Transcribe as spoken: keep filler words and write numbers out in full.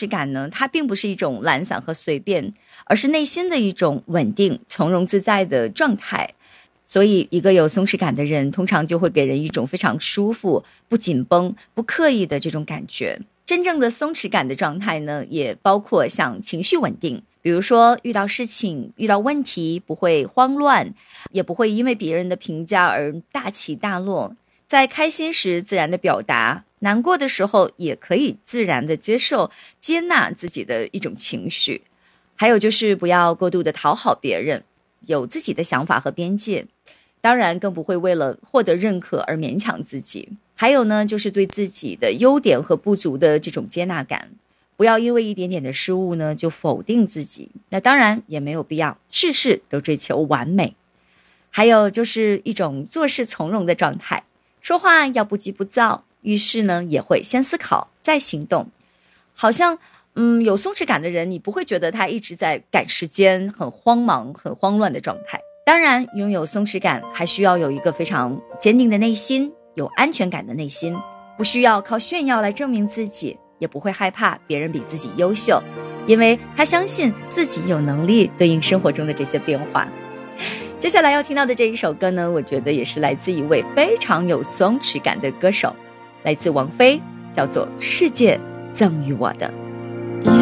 弛感呢，它并不是一种懒散和随便，而是内心的一种稳定、从容自在的状态。所以一个有松弛感的人，通常就会给人一种非常舒服、不紧绷、不刻意的这种感觉。真正的松弛感的状态呢，也包括像情绪稳定，比如说遇到事情、遇到问题不会慌乱，也不会因为别人的评价而大起大落。在开心时自然的表达，难过的时候也可以自然的接受、接纳自己的一种情绪。还有就是不要过度的讨好别人，有自己的想法和边界，当然更不会为了获得认可而勉强自己。还有呢，就是对自己的优点和不足的这种接纳感，不要因为一点点的失误呢就否定自己，那当然也没有必要事事都追求完美。还有就是一种做事从容的状态，说话要不急不躁，遇事呢也会先思考再行动。好像嗯，有松弛感的人，你不会觉得他一直在赶时间，很慌忙很慌乱的状态。当然拥有松弛感还需要有一个非常坚定的内心，有安全感的内心，不需要靠炫耀来证明自己，也不会害怕别人比自己优秀，因为他相信自己有能力对应生活中的这些变化。接下来要听到的这一首歌呢，我觉得也是来自一位非常有松弛感的歌手，来自王菲，叫做《世界赠予我的》。